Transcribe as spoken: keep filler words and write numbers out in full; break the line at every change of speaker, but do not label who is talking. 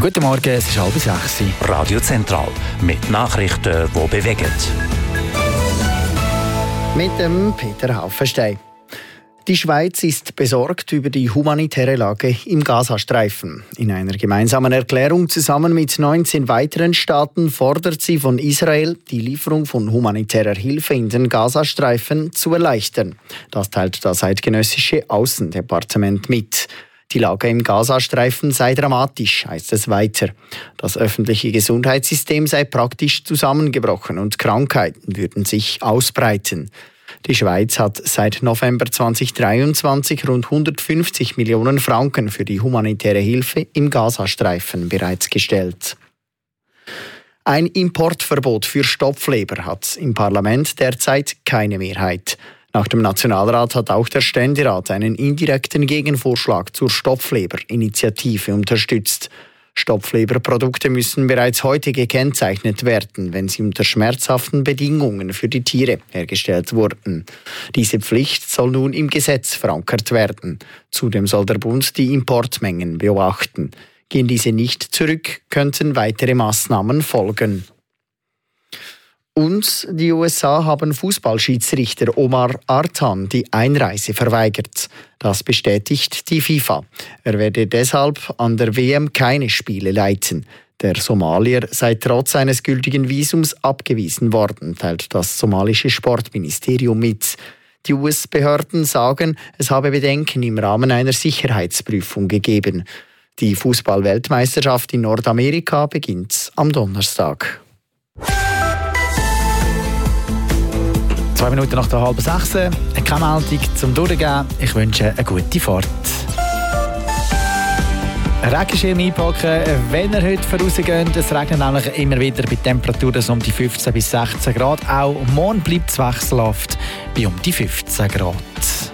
Guten Morgen, es ist halb sechs.
Radio Zentral mit Nachrichten, die bewegen.
Mit dem Peter Haufenstein. Die Schweiz ist besorgt über die humanitäre Lage im Gazastreifen. In einer gemeinsamen Erklärung zusammen mit neunzehn weiteren Staaten fordert sie von Israel, die Lieferung von humanitärer Hilfe in den Gazastreifen zu erleichtern. Das teilt das eidgenössische Außendepartement mit. Die Lage im Gazastreifen sei dramatisch, heißt es weiter. Das öffentliche Gesundheitssystem sei praktisch zusammengebrochen und Krankheiten würden sich ausbreiten. Die Schweiz hat seit November zweitausenddreiundzwanzig rund hundertfünfzig Millionen Franken für die humanitäre Hilfe im Gazastreifen bereitgestellt. Ein Importverbot für Stopfleber hat im Parlament derzeit keine Mehrheit. Nach dem Nationalrat hat auch der Ständerat einen indirekten Gegenvorschlag zur Stopfleber-Initiative unterstützt. Stopfleberprodukte müssen bereits heute gekennzeichnet werden, wenn sie unter schmerzhaften Bedingungen für die Tiere hergestellt wurden. Diese Pflicht soll nun im Gesetz verankert werden. Zudem soll der Bund die Importmengen beobachten. Gehen diese nicht zurück, könnten weitere Maßnahmen folgen. Und die U S A haben Fußballschiedsrichter Omar Artan die Einreise verweigert. Das bestätigt die FIFA. Er werde deshalb an der W M keine Spiele leiten. Der Somalier sei trotz eines gültigen Visums abgewiesen worden, teilt das somalische Sportministerium mit. Die U S-Behörden sagen, es habe Bedenken im Rahmen einer Sicherheitsprüfung gegeben. Die Fußball-Weltmeisterschaft in Nordamerika beginnt am Donnerstag.
Zwei Minuten nach der halben sechs. Eine Meldung zum Durchgehen. Ich wünsche eine gute Fahrt. Regenschirm einpacken, wenn ihr heute vorausgeht. Es regnet nämlich immer wieder bei Temperaturen um die fünfzehn bis sechzehn Grad. Auch morgen bleibt es wechselhaft bei um die fünfzehn Grad.